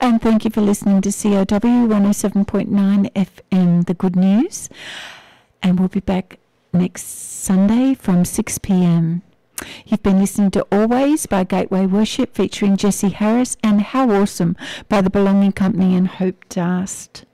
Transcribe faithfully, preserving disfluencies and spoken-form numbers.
And thank you for listening to C O W one oh seven point nine F M, The Good News. And we'll be back next Sunday from six p.m. You've been listening to Always by Gateway Worship featuring Jesse Harris, and How Awesome by The Belonging Company and Hope Dast.